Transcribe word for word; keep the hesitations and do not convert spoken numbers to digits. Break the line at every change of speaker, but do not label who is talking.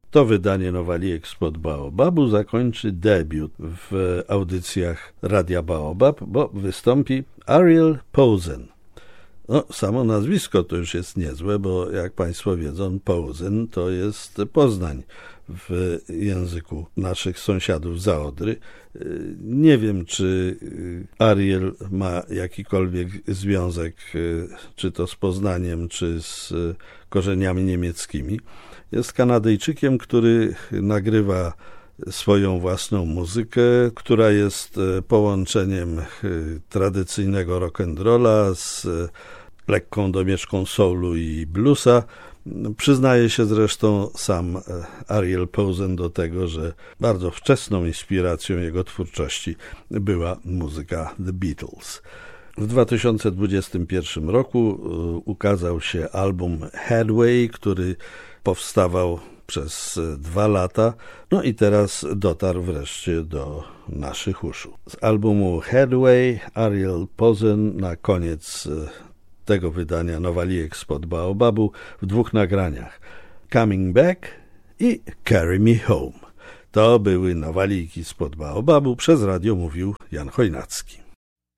To wydanie Nowalijek spod Baobabu zakończy debiut w audycjach Radia Baobab, bo wystąpi Ariel Posen. No, samo nazwisko to już jest niezłe, bo jak Państwo wiedzą, Posen to jest Poznań w języku naszych sąsiadów za Odry. Nie wiem, czy Ariel ma jakikolwiek związek, czy to z Poznaniem, czy z korzeniami niemieckimi. Jest Kanadyjczykiem, który nagrywa swoją własną muzykę, która jest połączeniem tradycyjnego rock'n'rolla z lekką domieszką soulu i bluesa. Przyznaje się zresztą sam Ariel Posen do tego, że bardzo wczesną inspiracją jego twórczości była muzyka The Beatles. W dwa tysiące dwudziestym pierwszym roku ukazał się album Headway, który powstawał przez dwa lata, no i teraz dotarł wreszcie do naszych uszu. Z albumu Headway Ariel Posen na koniec tego wydania Nowalijek spod Baobabu w dwóch nagraniach: Coming Back i Carry Me Home. To były Nowalijki spod Baobabu, przez radio mówił Jan Chojnacki.